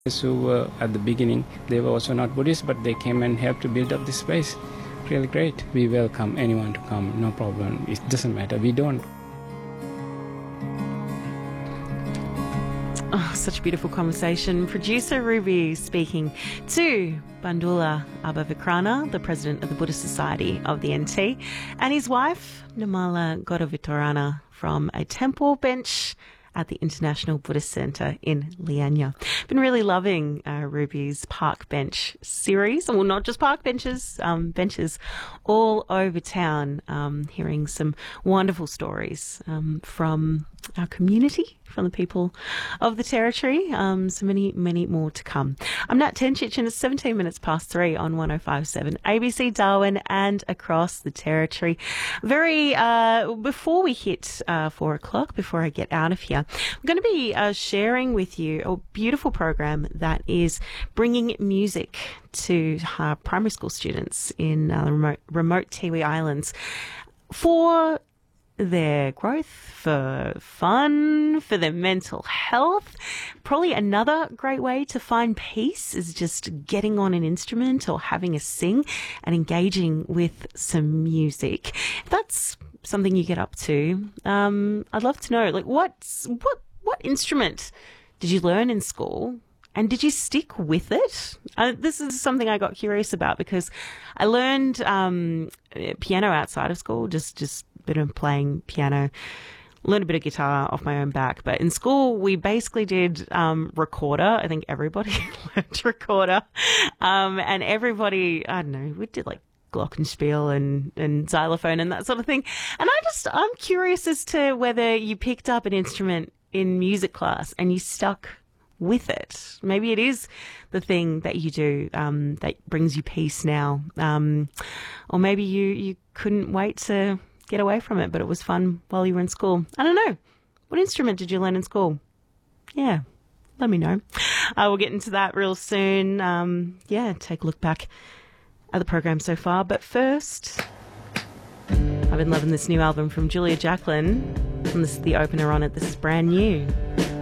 who were at the beginning, they were also not Buddhists, but they came and helped to build up this place. Really great. We welcome anyone to come, no problem. It doesn't matter. We don't. Oh, such a beautiful conversation. Producer Ruby speaking to Bandula Abavikrana, the president of the Buddhist Society of the NT, and his wife, Nirmala Godavitarana, from a temple bench at the International Buddhist Centre in Lianya. Been really loving Ruby's Park Bench series. Well, not just park benches, benches all over town, hearing some wonderful stories from our community, from the people of the Territory. So many, many more to come. I'm Nat Tenchich and it's 17 minutes past 3 on 105.7 ABC Darwin and across the Territory. Before we hit 4 o'clock, before I get out of here, I'm going to be sharing with you a beautiful program that is bringing music to primary school students in remote Tiwi Islands for their growth, for fun, for their mental health. Probably another great way to find peace is just getting on an instrument or having a sing and engaging with some music. If that's something you get up to, I'd love to know, like, what instrument did you learn in school? And did you stick with it? This is something I got curious about because I learned piano outside of school, just a bit of playing piano, learned a bit of guitar off my own back. But in school, we basically did recorder. I think everybody learned recorder. And everybody, I don't know, we did like glockenspiel and xylophone and that sort of thing. And I'm curious as to whether you picked up an instrument in music class and you stuck with it. Maybe it is the thing that you do that brings you peace now. Or maybe you couldn't wait to get away from it, but it was fun while you were in school. I don't know. What instrument did you learn in school? Yeah, let me know. We'll get into that real soon. Take a look back at the program so far. But first, I've been loving this new album from Julia Jacklin. And this is the opener on it. This is brand new.